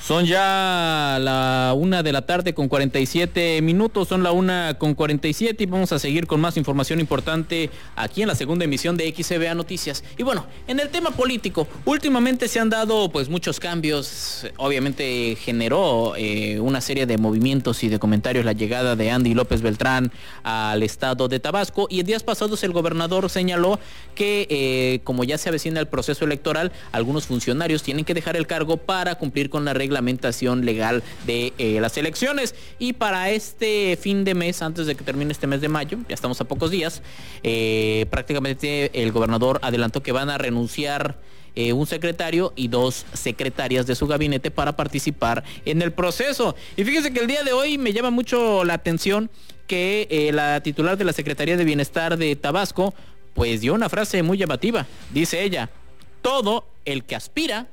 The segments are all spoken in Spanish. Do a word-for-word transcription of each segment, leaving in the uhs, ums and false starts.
Son ya la una de la tarde con cuarenta y siete minutos, son la una con cuarenta y siete y vamos a seguir con más información importante aquí en la segunda emisión de X C B A Noticias. Y bueno, en el tema político, últimamente se han dado pues muchos cambios. Obviamente generó eh, una serie de movimientos y de comentarios la llegada de Andy López Beltrán al estado de Tabasco, y en días pasados el gobernador señaló que eh, como ya se avecina el proceso electoral, algunos funcionarios tienen que dejar el cargo para cumplir con la reglamentación legal de eh, las elecciones. Y para este fin de mes, antes de que termine este mes de mayo, ya estamos a pocos días, eh, prácticamente el gobernador adelantó que van a renunciar eh, un secretario y dos secretarias de su gabinete para participar en el proceso. Y fíjese que el día de hoy me llama mucho la atención que eh, la titular de la Secretaría de Bienestar de Tabasco pues dio una frase muy llamativa. Dice ella: todo el que aspira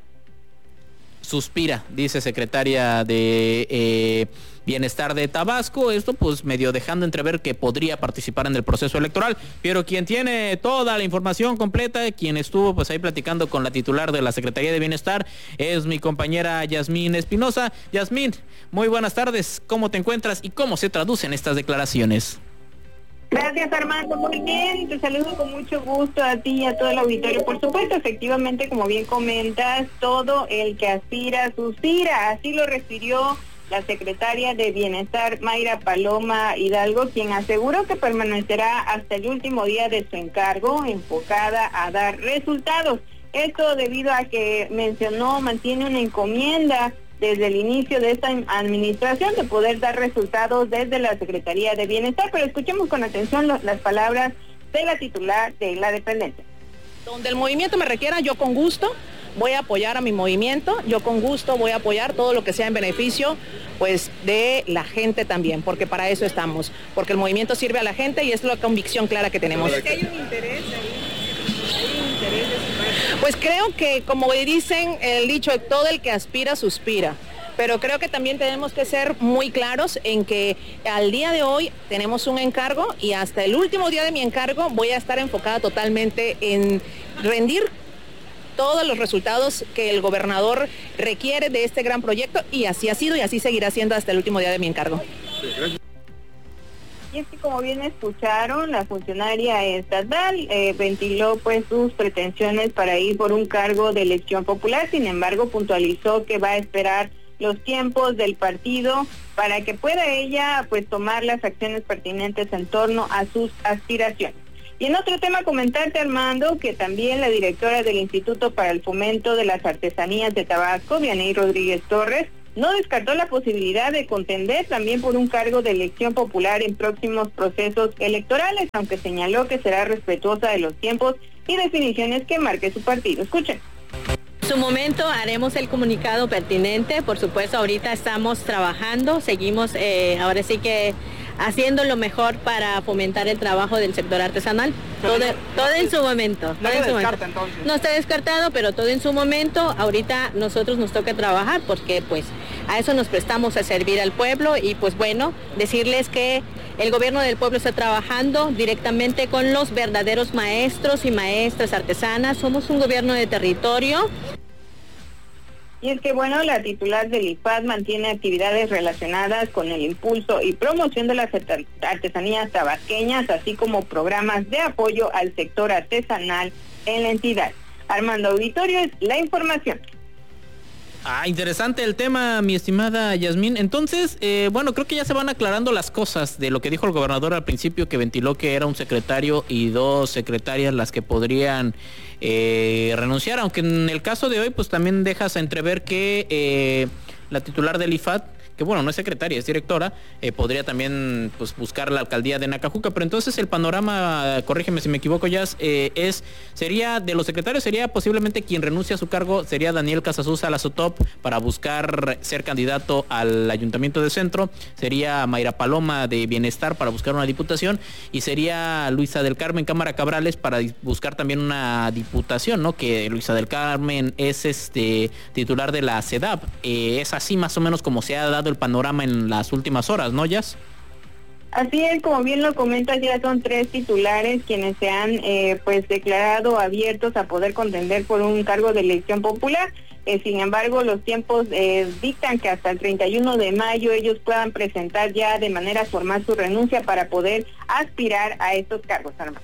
suspira, dice secretaria de eh, Bienestar de Tabasco. Esto pues medio dejando entrever que podría participar en el proceso electoral, pero quien tiene toda la información completa, quien estuvo pues ahí platicando con la titular de la Secretaría de Bienestar, es mi compañera Yasmín Espinosa. Yasmín, muy buenas tardes, ¿cómo te encuentras y cómo se traducen estas declaraciones? Gracias, Armando, muy bien, te saludo con mucho gusto a ti y a todo el auditorio. Por supuesto, efectivamente, como bien comentas, todo el que aspira, suspira, así lo refirió la secretaria de Bienestar, Mayra Paloma Hidalgo, quien aseguró que permanecerá hasta el último día de su encargo, enfocada a dar resultados. Esto debido a que mencionó, mantiene una encomienda desde el inicio de esta administración de poder dar resultados desde la Secretaría de Bienestar, pero escuchemos con atención los, las palabras de la titular de la dependencia. Donde el movimiento me requiera, yo con gusto voy a apoyar a mi movimiento, yo con gusto voy a apoyar todo lo que sea en beneficio pues de la gente también, porque para eso estamos, porque el movimiento sirve a la gente y es la convicción clara que tenemos. ¿Es que hay un interés ahí? ¿Hay un interés de su parte? Pues creo que, como dicen el dicho, todo el que aspira, suspira. Pero creo que también tenemos que ser muy claros en que al día de hoy tenemos un encargo y hasta el último día de mi encargo voy a estar enfocada totalmente en rendir todos los resultados que el gobernador requiere de este gran proyecto, y así ha sido y así seguirá siendo hasta el último día de mi encargo. Y es que, como bien escucharon, la funcionaria estatal eh, ventiló pues sus pretensiones para ir por un cargo de elección popular. Sin embargo, puntualizó que va a esperar los tiempos del partido para que pueda ella pues tomar las acciones pertinentes en torno a sus aspiraciones. Y en otro tema, comentarte, Armando, que también la directora del Instituto para el Fomento de las Artesanías de Tabasco, Vianey Rodríguez Torres, no descartó la posibilidad de contender también por un cargo de elección popular en próximos procesos electorales, aunque señaló que será respetuosa de los tiempos y definiciones que marque su partido. Escuchen. En su momento haremos el comunicado pertinente. Por supuesto, ahorita estamos trabajando, seguimos eh, ahora sí que haciendo lo mejor para fomentar el trabajo del sector artesanal. Todo, todo en su momento. No todo en su descarta, momento. entonces. No está descartado, pero todo en su momento. Ahorita nosotros nos toca trabajar porque pues a eso nos prestamos, a servir al pueblo, y pues bueno, decirles que el gobierno del pueblo está trabajando directamente con los verdaderos maestros y maestras artesanas. Somos un gobierno de territorio. Y es que, bueno, la titular del I F A D mantiene actividades relacionadas con el impulso y promoción de las artesanías tabasqueñas, así como programas de apoyo al sector artesanal en la entidad. Armando, auditorio, es la información. Ah, interesante el tema, mi estimada Yasmín. Entonces, eh, bueno, creo que ya se van aclarando las cosas de lo que dijo el gobernador al principio, que ventiló que era un secretario y dos secretarias las que podrían eh, renunciar, aunque en el caso de hoy pues también dejas a entrever que eh, la titular del I F A D, que bueno, no es secretaria, es directora, eh, podría también pues buscar la alcaldía de Nacajuca. Pero entonces el panorama, corrígeme si me equivoco, Jazz, eh, es, sería, de los secretarios sería posiblemente quien renuncia a su cargo, sería Daniel Casasosa Lazotop para buscar ser candidato al Ayuntamiento de Centro, sería Mayra Paloma de Bienestar para buscar una diputación, y sería Luisa del Carmen Cámara Cabrales para buscar también una diputación, ¿no? Que Luisa del Carmen es este titular de la C E D A P. Eh, es así más o menos como se ha dado el panorama en las últimas horas, ¿no, Jazz? Así es, como bien lo comentas, ya son tres titulares quienes se han eh, pues declarado abiertos a poder contender por un cargo de elección popular. Eh, sin embargo, los tiempos eh, dictan que hasta el treinta y uno de mayo ellos puedan presentar ya de manera formal su renuncia para poder aspirar a estos cargos, Armando.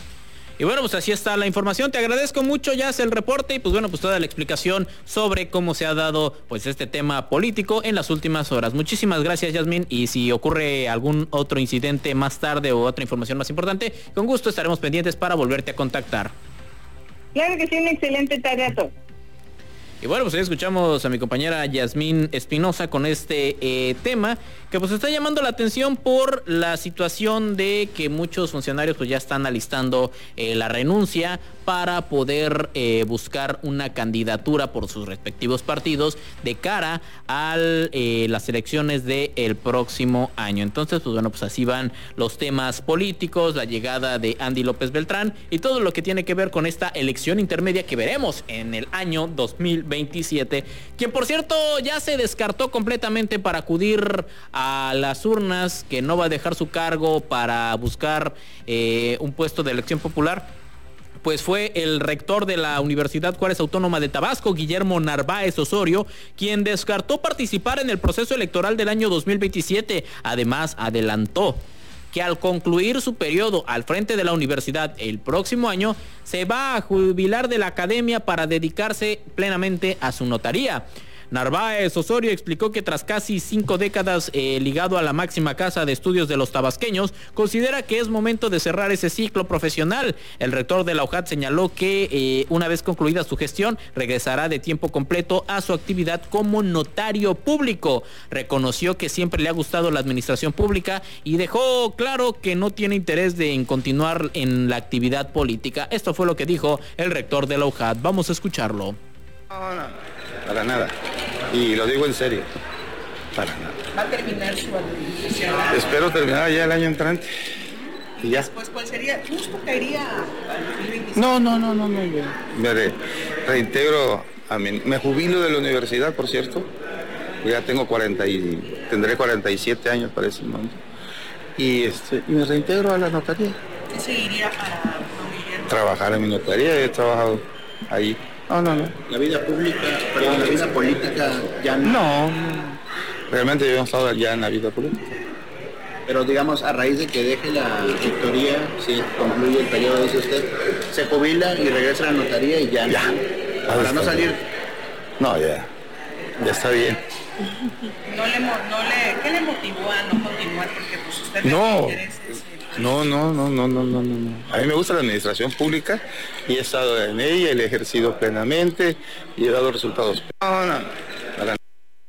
Y bueno, pues así está la información. Te agradezco mucho, Jazz, el reporte y pues bueno, pues toda la explicación sobre cómo se ha dado pues este tema político en las últimas horas. Muchísimas gracias, Yasmín, y si ocurre algún otro incidente más tarde o otra información más importante, con gusto estaremos pendientes para volverte a contactar. Claro que sí, una excelente tarde a todos. Y bueno, pues ahí escuchamos a mi compañera Yasmín Espinosa con este eh, tema que pues está llamando la atención por la situación de que muchos funcionarios pues ya están alistando eh, la renuncia para poder eh, buscar una candidatura por sus respectivos partidos de cara a eh, las elecciones del próximo año. Entonces, pues bueno, pues así van los temas políticos, la llegada de Andy López Beltrán y todo lo que tiene que ver con esta elección intermedia que veremos en el año dos mil veintisiete, quien por cierto ya se descartó completamente para acudir a las urnas, que no va a dejar su cargo para buscar eh, un puesto de elección popular. Pues fue el rector de la Universidad Juárez Autónoma de Tabasco, Guillermo Narváez Osorio, quien descartó participar en el proceso electoral del año dos mil veintisiete. Además, adelantó que al concluir su periodo al frente de la universidad el próximo año, se va a jubilar de la academia para dedicarse plenamente a su notaría. Narváez Osorio explicó que tras casi cinco décadas eh, ligado a la máxima casa de estudios de los tabasqueños, considera que es momento de cerrar ese ciclo profesional. El rector de la U J A T señaló que eh, una vez concluida su gestión, regresará de tiempo completo a su actividad como notario público. Reconoció que siempre le ha gustado la administración pública y dejó claro que no tiene interés de en continuar en la actividad política. Esto fue lo que dijo el rector de la U J A T. Vamos a escucharlo. No, no, para nada. Y lo digo en serio. Para nada. ¿Va a terminar su administración? Espero terminar ya el año entrante. Y ya. Después, ¿cuál sería? ¿Justo caería al dos mil veinticinco? No, no, no, no, no. Me re, reintegro a mi, me jubilo de la universidad, por cierto. Ya tengo cuarenta y tendré cuarenta y siete años para ese momento. Y este, y me reintegro a la notaría. ¿Qué seguiría para Guillermo? Trabajar en mi notaría, he trabajado ahí. No, no, no. La vida pública, perdón, la vida política ya no. No, realmente yo he estado ya en la vida política. Pero digamos, a raíz de que deje la rectoría, si concluye el periodo, dice usted, se jubila y regresa a la notaría y ya. Ya. Para no salir. No, ya. Ya está bien. ¿No le, no le, ¿Qué le motivó a no continuar? Porque pues usted no. tiene intereses. No, no, no, no, no, no, no. A mí me gusta la administración pública y he estado en ella, la he ejercido plenamente y he dado resultados. No, no, no.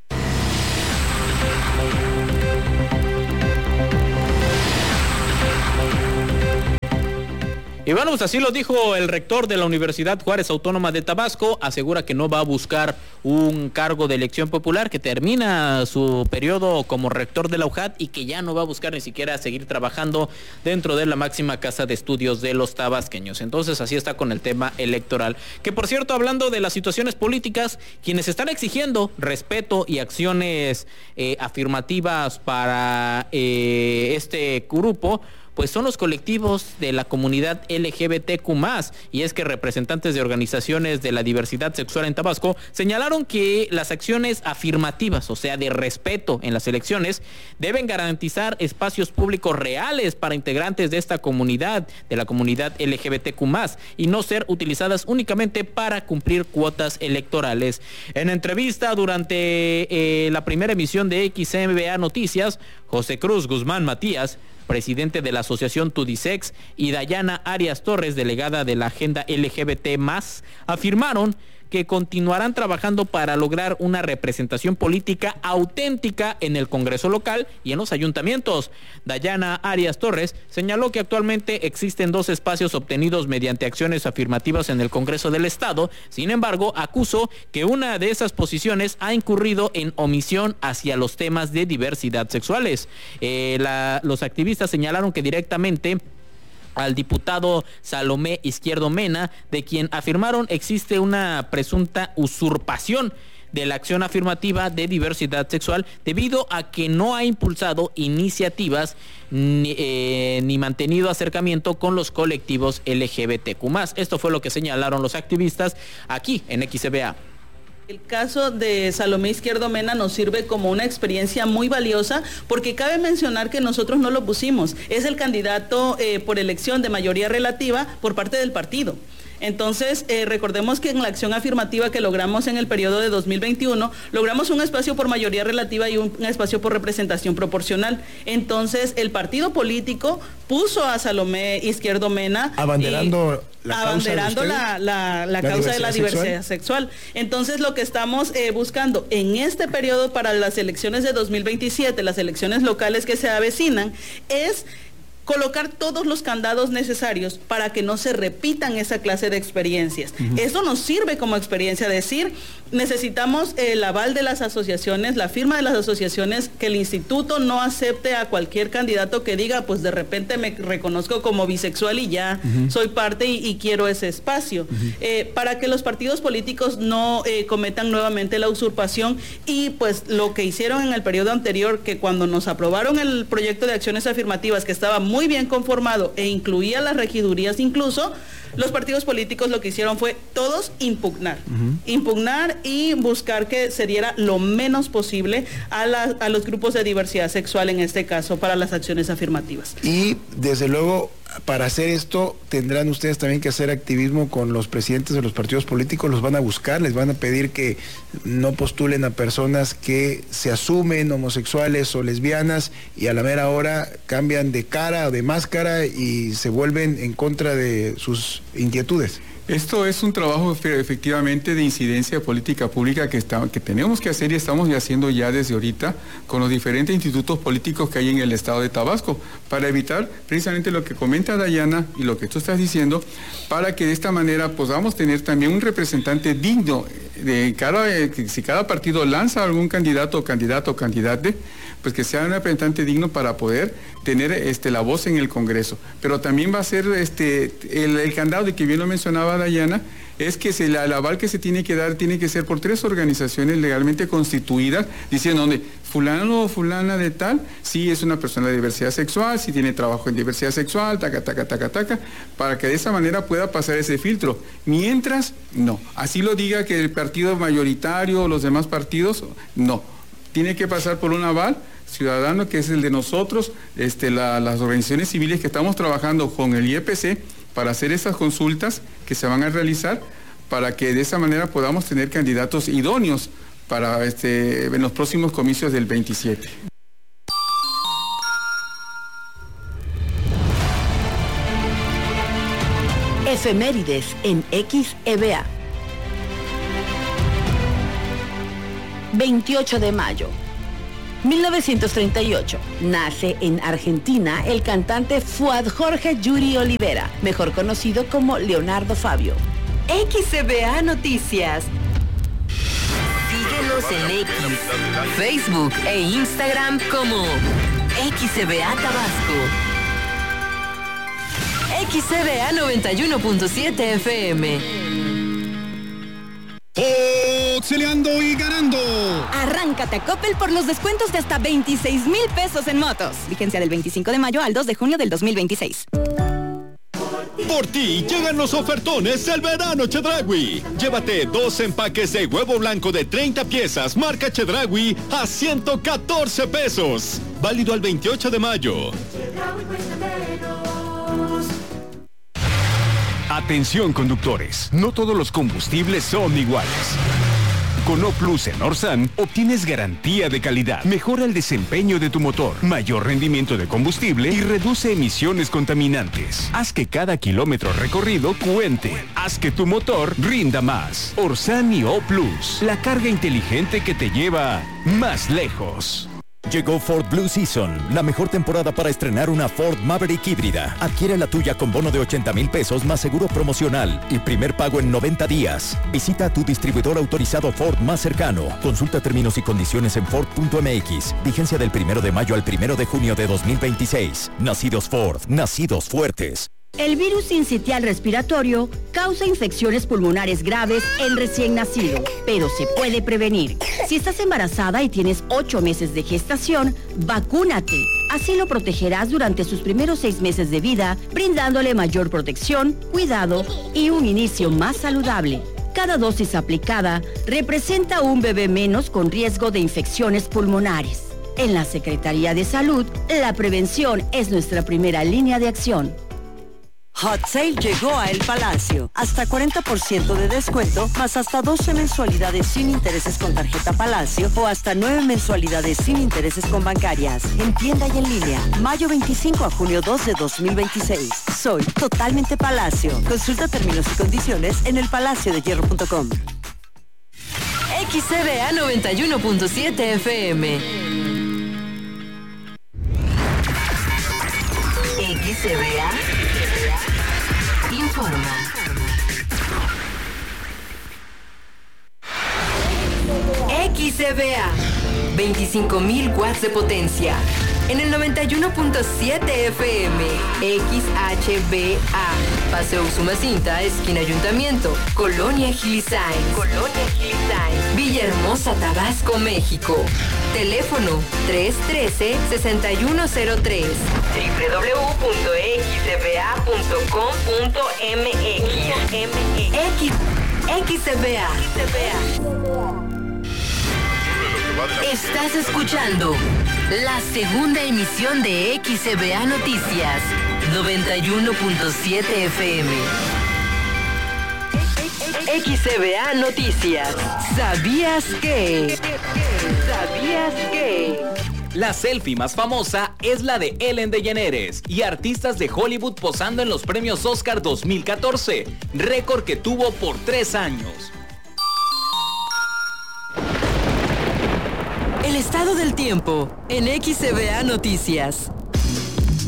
Y bueno, pues así lo dijo el rector de la Universidad Juárez Autónoma de Tabasco. Asegura que no va a buscar un cargo de elección popular, que termina su periodo como rector de la U J A T y que ya no va a buscar ni siquiera seguir trabajando dentro de la máxima casa de estudios de los tabasqueños. Entonces así está con el tema electoral. Que por cierto, hablando de las situaciones políticas, quienes están exigiendo respeto y acciones eh, afirmativas para eh, este grupo, pues son los colectivos de la comunidad L G B T Q más, y es que representantes de organizaciones de la diversidad sexual en Tabasco señalaron que las acciones afirmativas, o sea, de respeto en las elecciones, deben garantizar espacios públicos reales para integrantes de esta comunidad, de la comunidad L G B T Q más, y no ser utilizadas únicamente para cumplir cuotas electorales. En entrevista durante eh, la primera emisión de X M B A Noticias, José Cruz Guzmán Matías, presidente de la asociación Tudisex, y Dayana Arias Torres, delegada de la agenda L G B T más, afirmaron que continuarán trabajando para lograr una representación política auténtica en el Congreso local y en los ayuntamientos. Dayana Arias Torres señaló que actualmente existen dos espacios obtenidos mediante acciones afirmativas en el Congreso del Estado. Sin embargo, acusó que una de esas posiciones ha incurrido en omisión hacia los temas de diversidad sexuales. Eh, la, los activistas señalaron que directamente al diputado Salomé Izquierdo Mena, de quien afirmaron existe una presunta usurpación de la acción afirmativa de diversidad sexual debido a que no ha impulsado iniciativas ni, eh, ni mantenido acercamiento con los colectivos L G B T Q más. Esto fue lo que señalaron los activistas aquí en X B A. El caso de Salomé Izquierdo Mena nos sirve como una experiencia muy valiosa porque cabe mencionar que nosotros no lo pusimos. Es el candidato eh, por elección de mayoría relativa por parte del partido. Entonces, eh, recordemos que en la acción afirmativa que logramos en el periodo de dos mil veintiuno, logramos un espacio por mayoría relativa y un, un espacio por representación proporcional. Entonces, el partido político puso a Salomé Izquierdo Mena abanderando y, la abanderando causa, de la, la, la, la causa de la diversidad sexual. sexual. Entonces, lo que estamos eh, buscando en este periodo para las elecciones de dos mil veintisiete, las elecciones locales que se avecinan, es colocar todos los candados necesarios para que no se repitan esa clase de experiencias. Uh-huh. Eso nos sirve como experiencia, decir, necesitamos el aval de las asociaciones, la firma de las asociaciones, que el instituto no acepte a cualquier candidato que diga, pues de repente me reconozco como bisexual y ya uh-huh. soy parte y, y quiero ese espacio. Uh-huh. Eh, para que los partidos políticos no eh, cometan nuevamente la usurpación y pues lo que hicieron en el periodo anterior, que cuando nos aprobaron el proyecto de acciones afirmativas, que estaba muy muy bien conformado e incluía las regidurías incluso, los partidos políticos lo que hicieron fue todos impugnar, uh-huh. impugnar y buscar que se diera lo menos posible a, la, a los grupos de diversidad sexual, en este caso, para las acciones afirmativas. Y desde luego, para hacer esto, tendrán ustedes también que hacer activismo con los presidentes de los partidos políticos, los van a buscar, les van a pedir que no postulen a personas que se asumen homosexuales o lesbianas y a la mera hora cambian de cara o de máscara y se vuelven en contra de sus inquietudes. Esto es un trabajo efectivamente de incidencia política pública que, está, que tenemos que hacer y estamos haciendo ya desde ahorita con los diferentes institutos políticos que hay en el estado de Tabasco, para evitar precisamente lo que comenta Dayana y lo que tú estás diciendo, para que de esta manera podamos tener también un representante digno de cada, si cada partido lanza algún candidato o candidato o candidate, pues que sea un representante digno para poder tener este, la voz en el Congreso. Pero también va a ser este, el, el candado de que bien lo mencionaba Dayana, es que se, la, el aval que se tiene que dar tiene que ser por tres organizaciones legalmente constituidas, diciendo donde fulano o fulana de tal, sí es una persona de diversidad sexual, sí tiene trabajo en diversidad sexual, taca, taca, taca, taca, para que de esa manera pueda pasar ese filtro. Mientras, no. Así lo diga que el partido mayoritario o los demás partidos, no. Tiene que pasar por un aval ciudadano que es el de nosotros, este, la, las organizaciones civiles que estamos trabajando con el I E P C para hacer esas consultas que se van a realizar para que de esa manera podamos tener candidatos idóneos para este, en los próximos comicios del veintisiete. Efemérides en X E V A. veintiocho de mayo. mil novecientos treinta y ocho. Nace en Argentina el cantante Fuad Jorge Yuri Olivera, mejor conocido como Leonardo Fabio. X E V A Noticias. Síguenos en X, Facebook e Instagram como X E V A Tabasco. X E V A noventa y uno punto siete F M. Boxeleando y ganando. Arráncate a Coppel por los descuentos de hasta veintiséis mil pesos en motos. Vigencia del veinticinco de mayo al dos de junio del dos mil veintiséis. Por ti llegan los ofertones del verano Chedraui. Llévate dos empaques de huevo blanco de treinta piezas marca Chedraui a ciento catorce pesos. Válido al veintiocho de mayo. Atención conductores, no todos los combustibles son iguales. Con O Plus en Orsan obtienes garantía de calidad, mejora el desempeño de tu motor, mayor rendimiento de combustible y reduce emisiones contaminantes. Haz que cada kilómetro recorrido cuente. Haz que tu motor rinda más. Orsan y O Plus, la carga inteligente que te lleva más lejos. Llegó Ford Blue Season, la mejor temporada para estrenar una Ford Maverick híbrida. Adquiere la tuya con bono de ochenta mil pesos más seguro promocional y primer pago en noventa días. Visita a tu distribuidor autorizado Ford más cercano. Consulta términos y condiciones en Ford punto M X. Vigencia del primero de mayo al primero de junio de dos mil veintiséis. Nacidos Ford, nacidos fuertes. El virus sincitial respiratorio causa infecciones pulmonares graves en recién nacido, pero se puede prevenir. Si estás embarazada y tienes ocho meses de gestación, vacúnate. Así lo protegerás durante sus primeros seis meses de vida, brindándole mayor protección, cuidado y un inicio más saludable. Cada dosis aplicada representa un bebé menos con riesgo de infecciones pulmonares. En la Secretaría de Salud, la prevención es nuestra primera línea de acción. Hot Sale llegó a El Palacio. Hasta cuarenta por ciento de descuento, más hasta doce mensualidades sin intereses con tarjeta Palacio o hasta nueve mensualidades sin intereses con bancarias. En tienda y en línea. Mayo veinticinco a junio dos de dos mil veintiséis. Soy totalmente Palacio. Consulta términos y condiciones en el palacio de hierro punto com. X C V A noventa y uno punto siete F M. X C V A informa. X C V A, veinticinco mil watts de potencia. En el noventa y uno punto siete F M, X H B A, Paseo Usumacinta, esquina Ayuntamiento, Colonia Gilisain, Colonia Gilisain, Villahermosa, Tabasco, México. Teléfono tres uno tres, seis uno cero tres, doble u doble u doble u punto x c v a punto com punto m x. X C V A. Estás escuchando la segunda emisión de X C V A Noticias, noventa y uno punto siete F M. X C V A Noticias. ¿Sabías que? ¿Sabías que? La selfie más famosa es la de Ellen DeGeneres y artistas de Hollywood posando en los premios Oscar dos mil catorce, récord que tuvo por tres años. El estado del tiempo en X C V A Noticias.